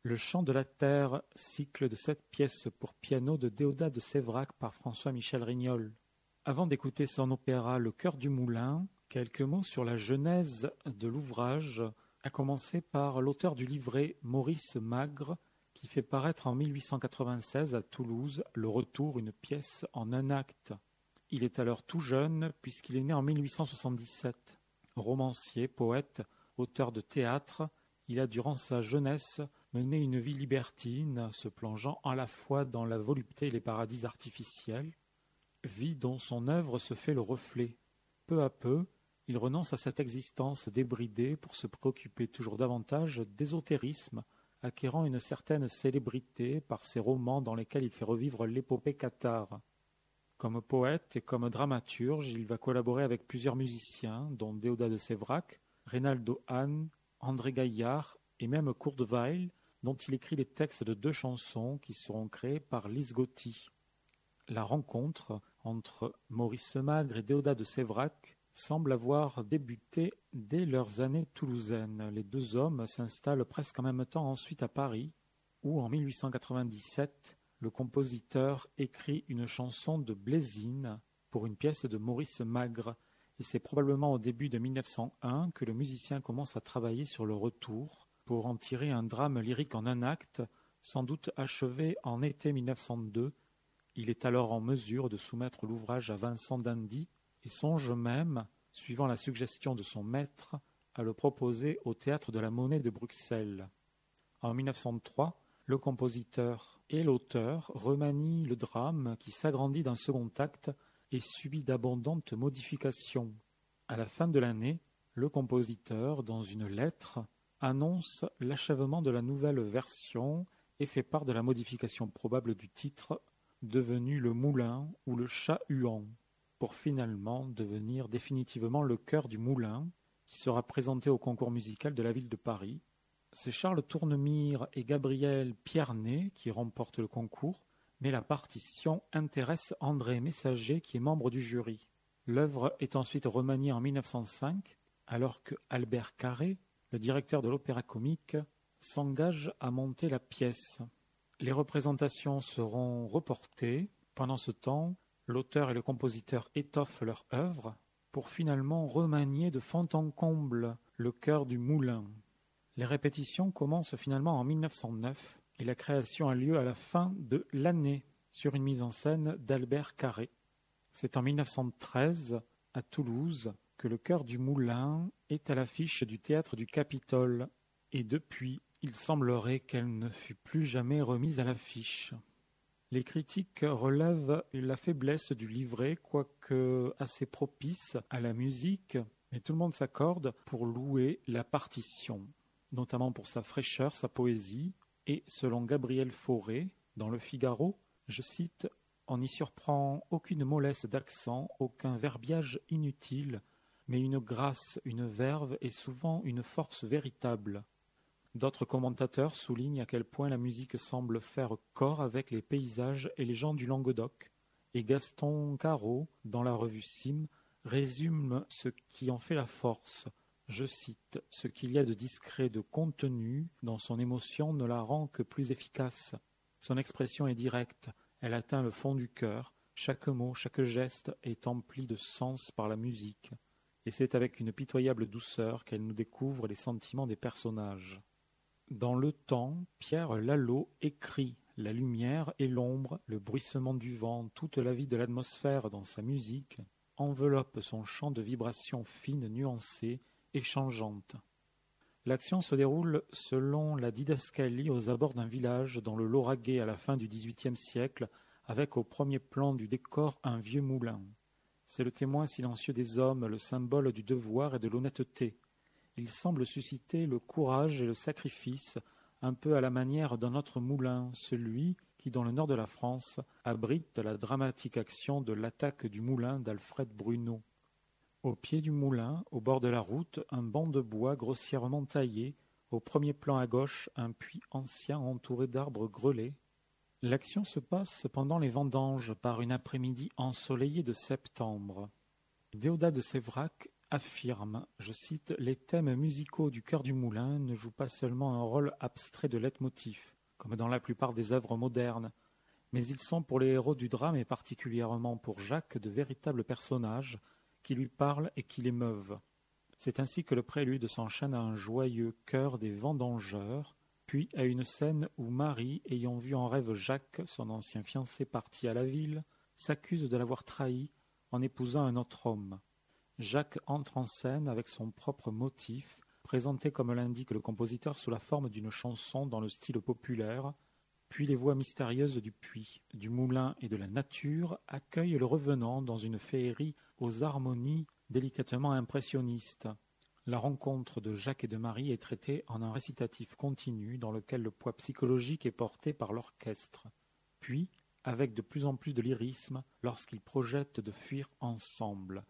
Le chant de la terre, cycle de 7 pièces pour piano de Déodat de Séverac par François-Michel Rignol. Avant d'écouter son opéra Le Cœur du Moulin, quelques mots sur la genèse de l'ouvrage, à commencer par l'auteur du livret Maurice Magre, qui fait paraître en 1896 à Toulouse Le Retour, une pièce en un acte. Il est alors tout jeune puisqu'il est né en 1877. Romancier, poète, auteur de théâtre, il a durant sa jeunesse mené une vie libertine, se plongeant à la fois dans la volupté et les paradis artificiels, vie dont son œuvre se fait le reflet. Peu à peu, il renonce à cette existence débridée pour se préoccuper toujours davantage d'ésotérisme, acquérant une certaine célébrité par ses romans dans lesquels il fait revivre l'épopée cathare. Comme poète et comme dramaturge, il va collaborer avec plusieurs musiciens, dont Déodat de Séverac, Reynaldo Hahn, André Gaillard et même Kurt Weill, dont il écrit les textes de 2 chansons qui seront créées par Lise Gotti. La rencontre entre Maurice Magre et Déodat de Séverac semble avoir débuté dès leurs années toulousaines. Les 2 hommes s'installent presque en même temps ensuite à Paris, où en 1897, le compositeur écrit une chanson de Blésine pour une pièce de Maurice Magre, et c'est probablement au début de 1901 que le musicien commence à travailler sur le retour pour en tirer un drame lyrique en un acte, sans doute achevé en été 1902. Il est alors en mesure de soumettre l'ouvrage à Vincent d'Indy et songe même, suivant la suggestion de son maître, à le proposer au Théâtre de la Monnaie de Bruxelles. En 1903, le compositeur et l'auteur remanient le drame qui s'agrandit d'un second acte et subit d'abondantes modifications. À la fin de l'année, le compositeur, dans une lettre, annonce l'achèvement de la nouvelle version et fait part de la modification probable du titre, devenu Le Moulin ou Le Chat huant, pour finalement devenir définitivement Le Cœur du Moulin, qui sera présenté au concours musical de la ville de Paris. C'est Charles Tournemire et Gabriel Pierné qui remportent le concours, mais la partition intéresse André Messager qui est membre du jury. L'œuvre est ensuite remaniée en 1905, alors que Albert Carré, le directeur de l'Opéra-Comique, s'engage à monter la pièce. Les représentations seront reportées. Pendant ce temps, l'auteur et le compositeur étoffent leur œuvre pour finalement remanier de fond en comble Le Cœur du Moulin. Les répétitions commencent finalement en 1909 et la création a lieu à la fin de l'année sur une mise en scène d'Albert Carré. C'est en 1913, à Toulouse, que Le Cœur du Moulin est à l'affiche du théâtre du Capitole, et depuis, il semblerait qu'elle ne fut plus jamais remise à l'affiche. Les critiques relèvent la faiblesse du livret, quoique assez propice à la musique, mais tout le monde s'accorde pour louer la partition, notamment pour sa fraîcheur, sa poésie, et selon Gabriel Fauré, dans Le Figaro, je cite, « On n'y surprend aucune mollesse d'accent, aucun verbiage inutile, mais une grâce, une verve et souvent une force véritable. » D'autres commentateurs soulignent à quel point la musique semble faire corps avec les paysages et les gens du Languedoc, et Gaston Carreau, dans la revue Sim, résume ce qui en fait la force. Je cite, « Ce qu'il y a de discret, de contenu dans son émotion ne la rend que plus efficace. Son expression est directe, elle atteint le fond du cœur, chaque mot, chaque geste est empli de sens par la musique, et c'est avec une pitoyable douceur qu'elle nous découvre les sentiments des personnages. » Dans Le Temps, Pierre Lalo écrit « La lumière et l'ombre, le bruissement du vent, toute la vie de l'atmosphère dans sa musique enveloppe son champ de vibrations fines, nuancées et changeantes. » L'action se déroule selon la didascalie aux abords d'un village dans le Lauragais à la fin du XVIIIe siècle, avec au premier plan du décor un vieux moulin. C'est le témoin silencieux des hommes, le symbole du devoir et de l'honnêteté. Il semble susciter le courage et le sacrifice, un peu à la manière d'un autre moulin, celui qui, dans le nord de la France, abrite la dramatique action de l'attaque du moulin d'Alfred Bruneau. Au pied du moulin, au bord de la route, un banc de bois grossièrement taillé, au premier plan à gauche, un puits ancien entouré d'arbres grelets. L'action se passe pendant les vendanges, par une après-midi ensoleillée de septembre. Déodat de Séverac affirme, je cite, « Les thèmes musicaux du Cœur du Moulin ne jouent pas seulement un rôle abstrait de leitmotiv, comme dans la plupart des œuvres modernes, mais ils sont pour les héros du drame et particulièrement pour Jacques de véritables personnages qui lui parlent et qui l'émeuvent. C'est ainsi que le prélude s'enchaîne à un joyeux chœur des vendangeurs, puis à une scène où Marie, ayant vu en rêve Jacques, son ancien fiancé parti à la ville, s'accuse de l'avoir trahi en épousant un autre homme. Jacques entre en scène avec son propre motif, présenté comme l'indique le compositeur sous la forme d'une chanson dans le style populaire, puis les voix mystérieuses du puits, du moulin et de la nature accueillent le revenant dans une féerie aux harmonies délicatement impressionnistes. La rencontre de Jacques et de Marie est traitée en un récitatif continu dans lequel le poids psychologique est porté par l'orchestre. Puis, avec de plus en plus de lyrisme, lorsqu'ils projettent de fuir ensemble.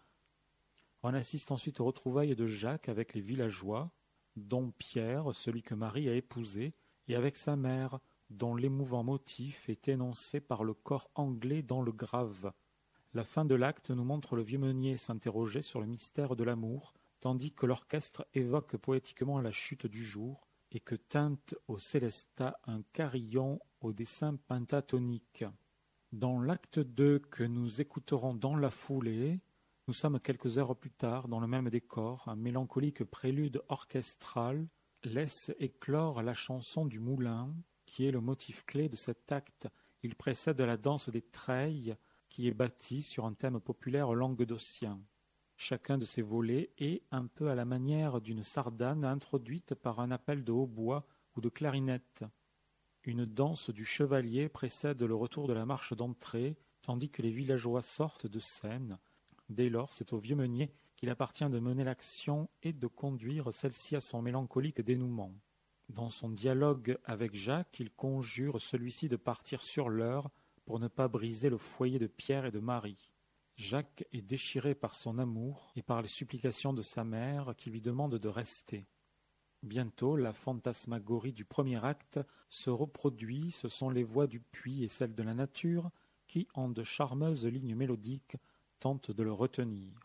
On assiste ensuite aux retrouvailles de Jacques avec les villageois, dont Pierre, celui que Marie a épousé, et avec sa mère, dont l'émouvant motif est énoncé par le corps anglais dans le grave. La fin de l'acte nous montre le vieux meunier s'interroger sur le mystère de l'amour, tandis que l'orchestre évoque poétiquement la chute du jour et que teinte au célestat un carillon au dessin pentatonique. Dans l'acte 2 que nous écouterons dans la foulée, nous sommes quelques heures plus tard dans le même décor, un mélancolique prélude orchestral laisse éclore la chanson du moulin, qui est le motif clé de cet acte. Il précède la danse des treilles, qui est bâtie sur un thème populaire languedocien. Chacun de ces volets est, un peu à la manière d'une sardane, introduite par un appel de hautbois ou de clarinette. Une danse du chevalier précède le retour de la marche d'entrée, tandis que les villageois sortent de scène. Dès lors, c'est au vieux meunier qu'il appartient de mener l'action et de conduire celle-ci à son mélancolique dénouement. Dans son dialogue avec Jacques, il conjure celui-ci de partir sur l'heure pour ne pas briser le foyer de Pierre et de Marie. Jacques est déchiré par son amour et par les supplications de sa mère qui lui demande de rester. Bientôt, la fantasmagorie du premier acte se reproduit, ce sont les voix du puits et celles de la nature qui, en de charmeuses lignes mélodiques, tentent de le retenir.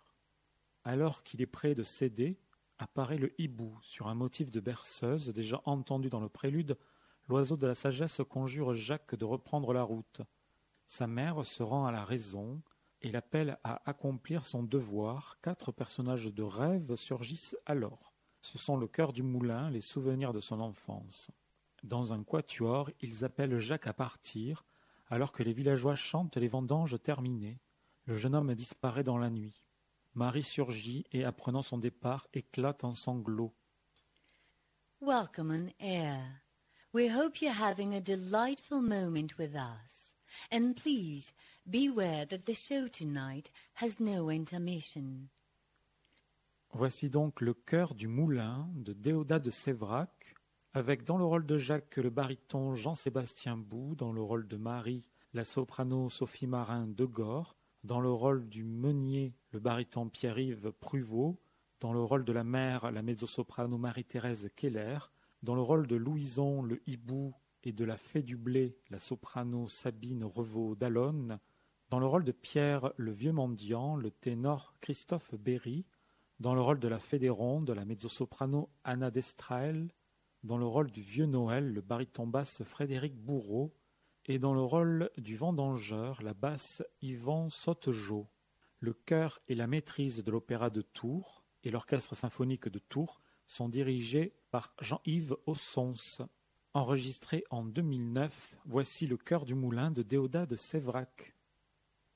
Alors qu'il est prêt de céder, apparaît le hibou sur un motif de berceuse déjà entendu dans le prélude. L'oiseau de la sagesse conjure Jacques de reprendre la route. Sa mère se rend à la raison et l'appelle à accomplir son devoir. 4 personnages de rêve surgissent alors. Ce sont le cœur du moulin, les souvenirs de son enfance. Dans un quatuor, ils appellent Jacques à partir, alors que les villageois chantent les vendanges terminées. Le jeune homme disparaît dans la nuit. Marie surgit et, apprenant son départ, éclate en sanglots. Welcome on air. We hope you're having a delightful moment with us. And please, beware that the show tonight has no intermission. Voici donc le chœur du moulin de Déodat de Séverac, avec dans le rôle de Jacques le baryton Jean-Sébastien Bou, dans le rôle de Marie la soprano Sophie Marin de Gore, dans le rôle du meunier le baryton Pierre-Yves Pruvot, dans le rôle de la mère la mezzo-soprano Marie-Thérèse Keller, dans le rôle de Louison le hibou et de la fée du blé la soprano Sabine Revaux d'Allonne, dans le rôle de Pierre le vieux mendiant le ténor Christophe Berry, dans le rôle de la fée des rondes la mezzo-soprano Anna Destrael, dans le rôle du vieux Noël le baryton basse Frédéric Bourreau, et dans le rôle du vendangeur la basse Yvan Sautegeau. Le chœur et la maîtrise de l'opéra de Tours et l'orchestre symphonique de Tours sont dirigés par Jean-Yves Ossons. Enregistré en 2009, voici le chœur du moulin de Déodat de Séverac.